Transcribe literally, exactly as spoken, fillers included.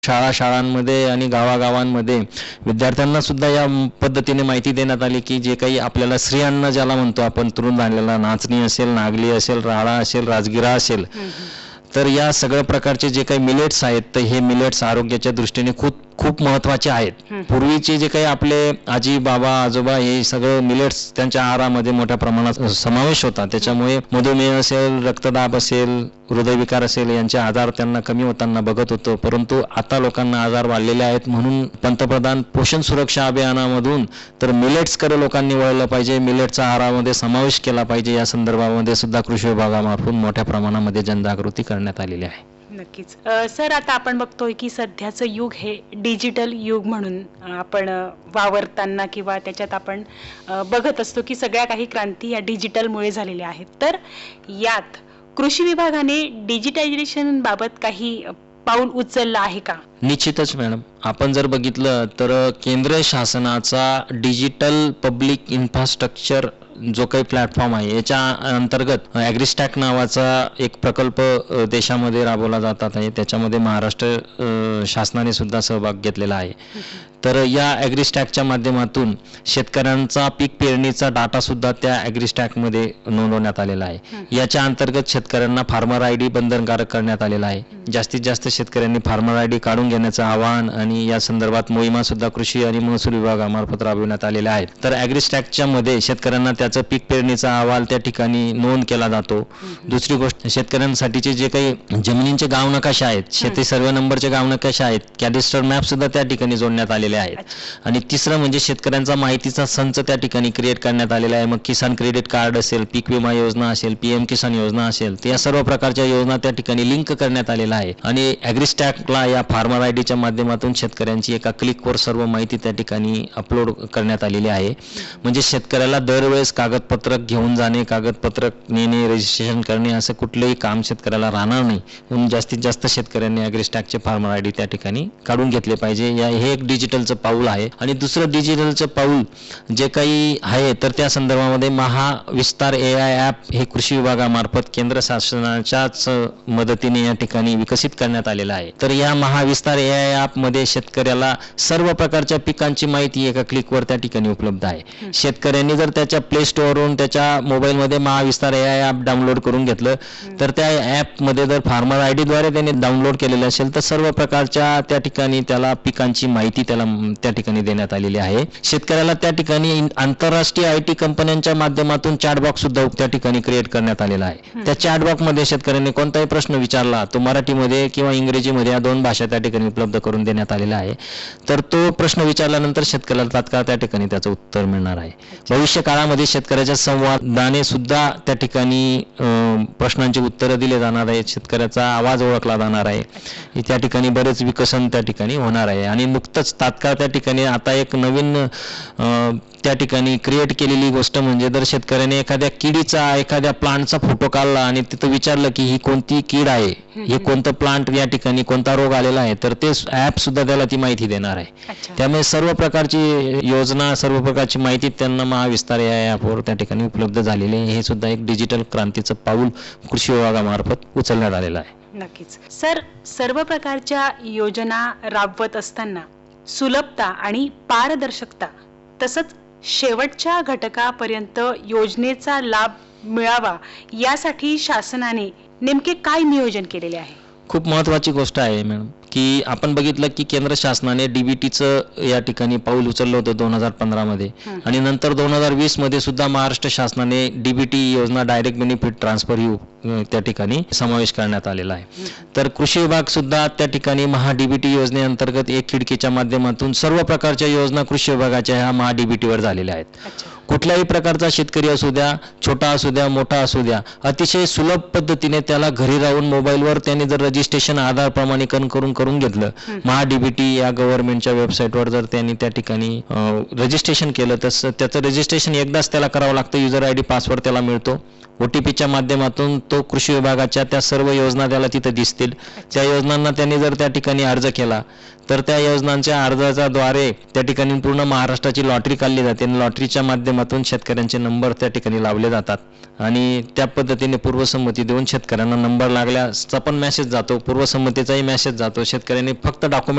शाळा शाळांमध्ये आणि गावागावांमध्ये विद्यार्थ्यांना सुद्धा या पद्धतीने माहिती देण्यात आली की जे काही आपल्याला श्री अन्न ज्याला म्हणतो आपण तृणधान्याला, नाचणी असेल, नागली असेल, राळा असेल, राजगिरा असेल, तर या सगळ्या प्रकारचे जे काही मिलेट्स आहेत तर हे मिलेट्स आरोग्याच्या दृष्टीने खूप खूप महत्त्वाचे आहेत. पूर्वीचे जे काही आपले आजी बाबा आजोबा हे सगळं मिलेट्स त्यांच्या आहारामध्ये मोठ्या प्रमाणात समावेश होता. त्याच्यामुळे मधुमेह असेल, रक्तदाब असेल, हृदयविकार असेल यांचे आजार त्यांना कमी होताना बघत होतो. परंतु आता लोकांना आजार वाढलेले आहेत म्हणून पंतप्रधान पोषण सुरक्षा अभियानामधून तर मिलेट्सकडे लोकांनी वळलं पाहिजे, मिलेट्सचा आहारामध्ये समावेश केला पाहिजे या संदर्भामध्ये सुद्धा कृषी विभागामार्फत मोठ्या प्रमाणामध्ये जनजागृती करण्यात आलेली आहे. नक्कीच. सर, आता आपण बघतोय की सध्याचं युग हे डिजिटल युग म्हणून आपण वावरताना किंवा त्याच्यात आपण बघत असतो की सगळ्या काही क्रांती या डिजिटलमुळे झालेल्या आहेत. तर यात कृषी विभागाने डिजिटायझेशन बाबत काही पाऊल उचललं आहे का? निश्चितच मॅडम. आपण जर बघितलं तर केंद्र शासनाचा डिजिटल पब्लिक इन्फ्रास्ट्रक्चर जो काही प्लॅटफॉर्म आहे याच्या अंतर्गत ॲग्रिस्टॅक नावाचा एक प्रकल्प देशामध्ये राबवला जातात आहे. त्याच्यामध्ये महाराष्ट्र शासनाने सुद्धा सहभाग घेतलेला आहे. तर या ॲग्रिस्टॅकच्या माध्यमातून शेतकऱ्यांचा पीक पेरणीचा डाटा सुद्धा त्या ॲग्रिस्टॅकमध्ये नोंदवण्यात आलेला आहे. याच्या अंतर्गत शेतकऱ्यांना फार्मर आय डी बंधनकारक करण्यात आलेला आहे. जास्तीत जास्त शेतकऱ्यांनी फार्मर आय डी काढून घेण्याचं आवाहन आणि या संदर्भात मोहिमा सुद्धा कृषी आणि महसूल विभागामार्फत राबविण्यात आलेल्या आहेत. तर ॲग्रिस्टॅकच्या मध्ये शेतकऱ्यांना त्याचं पीक पेरणीचा अहवाल त्या ठिकाणी नोंद केला जातो. दुसरी गोष्ट, शेतकऱ्यांसाठीचे जे काही जमिनींचे गाव नकाशे आहेत, शेती सर्वे नंबरचे गाव नकाशे आहेत, कॅडेस्टर मॅप सुद्धा त्या ठिकाणी जोडण्यात आलेले आहेत. आणि तिसरं म्हणजे शेतकऱ्यांचा माहितीचा संच त्या ठिकाणी क्रिएट करण्यात आलेला आहे. मग किसान क्रेडिट कार्ड असेल, पीक विमा योजना असेल, पीएम किसान योजना असेल, या सर्व प्रकारच्या योजना त्या ठिकाणी लिंक करण्यात आलेला आहे. आणि ॲग्रिस्टॅकला या फार्मर आय डीच्या माध्यमातून शेतकऱ्यांची एका क्लिकवर सर्व माहिती त्या ठिकाणी अपलोड करण्यात आलेली आहे. म्हणजे शेतकऱ्याला दरवेळेस कागदपत्र घेऊन जाणे, कागदपत्र नेणे, रजिस्ट्रेशन करणे असं कुठलंही काम शेतकऱ्याला राहणार नाही. म्हणून जास्तीत जास्त शेतकऱ्यांनी ॲग्रिस्टॅकचे फार्मर आय डी त्या ठिकाणी काढून घेतले पाहिजे. या हे एक डिजिटलचं पाऊल आहे. आणि दुसरं डिजिटलचं पाऊल जे काही आहे तर त्या संदर्भामध्ये महाविस्तार ए आय ॲप हे कृषी विभागामार्फत केंद्र शासनाच्याच मदतीने या ठिकाणी विकसित करण्यात आलेलं आहे. तर या महाविस्तार ए आय ॲपमध्ये शेतकऱ्याला सर्व प्रकारच्या पिकांची माहिती एका क्लिकवर त्या ठिकाणी उपलब्ध आहे. शेतकऱ्यांनी जर त्याच्या प्ले स्टोअरवरून त्याच्या मोबाईलमध्ये महाविस्तार ए आय ॲप डाउनलोड करून घेतलं तर त्या ॲपमध्ये जर फार्मर आय डीद्वारे त्यांनी डाउनलोड केलेलं असेल तर सर्व प्रकारच्या त्या ठिकाणी त्याला पिकांची माहिती त्याला त्या ठिकाणी देण्यात आलेली आहे. शेतकऱ्याला त्या ठिकाणी आंतरराष्ट्रीय आय टी कंपन्यांच्या माध्यमातून चॅटबॉक्स सुद्धा त्या ठिकाणी क्रिएट करण्यात आलेला आहे. त्या चॅटबॉक्स मध्ये शेतकऱ्यांनी कोणताही प्रश्न विचारला तो मराठीमध्ये किंवा इंग्रजीमध्ये या दोन भाषा त्या ठिकाणी उपलब्ध करून देण्यात आलेला आहे. तर तो प्रश्न विचारल्यानंतर शेतकऱ्याला तात्काळ त्या ठिकाणी त्याचं उत्तर मिळणार आहे. भविष्य काळामध्ये शेतकऱ्याच्या संवादाने सुद्धा त्या ठिकाणी प्रश्नांची उत्तरं दिले जाणार आहेत. शेतकऱ्याचा आवाज ओळखला जाणार आहे. त्या ठिकाणी बरेच विकसन त्या ठिकाणी होणार आहे. आणि नुकतंच तात्काळ त्या ठिकाणी आता एक नवीन त्या ठिकाणी क्रिएट केलेली गोष्ट म्हणजे जर शेतकऱ्याने एखाद्या किडीचा, एखाद्या प्लांटचा फोटो काढला आणि तिथं विचारलं की ही कोणती कीड आहे, हे कोणतं प्लांट या ठिकाणी कोणता रोग आलेला आहे, तर ते ॲप सुद्धा त्याला ती माहिती देणार आहे. त्यामुळे सर्व प्रकारची योजना, सर्व प्रकारची माहिती त्यांना महाविस्तार या ॲपवर त्या ठिकाणी उपलब्ध झालेली आहे. हे सुद्धा एक डिजिटल क्रांतीचं पाऊल कृषी विभागामार्फत उचलण्यात आलेलं आहे. नक्कीच. सर, सर्व प्रकारच्या योजना राबवत असताना सुलभता आणि पारदर्शकता तसंच शेवटच्या घटकापर्यंत योजनेचा लाभ मिळावा यासाठी शासनाने नेमके काय नियोजन केलेले आहे? खूप महत्त्वाची गोष्ट आहे मॅडम की आपण बघितलं की केंद्र शासनाने डीबीटीचं या ठिकाणी पाऊल उचललं होतं दोन हजार पंधरा मध्ये आणि नंतर दोन हजार वीस मध्ये सुद्धा महाराष्ट्र शासनाने डीबीटी योजना, डायरेक्ट बेनिफिट ट्रान्सफर यू त्या ठिकाणी समावेश करण्यात आलेला आहे. तर कृषी विभाग सुद्धा त्या ठिकाणी महा डीबीटी योजनेअंतर्गत एक खिडकीच्या माध्यमातून सर्व प्रकारच्या योजना कृषी विभागाच्या ह्या महा डीबीटीवर झालेल्या आहेत. कुठल्याही प्रकारचा शेतकरी असू द्या, छोटा असू द्या, मोठा असू द्या, अतिशय सुलभ पद्धतीने त्याला घरी राहून मोबाईलवर त्यांनी जर रजिस्ट्रेशन आधार प्रमाणीकरण करून करून घेतलं, महा डीबीटी या गव्हर्नमेंटच्या वेबसाईटवर जर त्यांनी त्या ठिकाणी रजिस्ट्रेशन केलं तर त्याचं रजिस्ट्रेशन एकदाच त्याला करावं लागतं. युजर आय डी, पासवर्ड त्याला मिळतो. ओटीपीच्या माध्यमातून तो कृषी विभागाच्या त्या सर्व योजना त्याला तिथं दिसतील. त्या योजनांना त्यांनी जर त्या ठिकाणी अर्ज केला तर त्या योजनांच्या अर्जाच्या द्वारे त्या ठिकाणी पूर्ण महाराष्ट्राची लॉटरी काढली जाते आणि लॉटरीच्या माध्यमातून शेतकऱ्यांचे नंबर त्या ठिकाणी लावले जातात आणि त्या पद्धतीने पूर्वसंमती देऊन शेतकऱ्यांना नंबर लागल्याचा पण मेसेज जातो, पूर्वसंमतीचाही मेसेज जातो. शेतकऱ्यांनी फक्त डॉक्युमेंट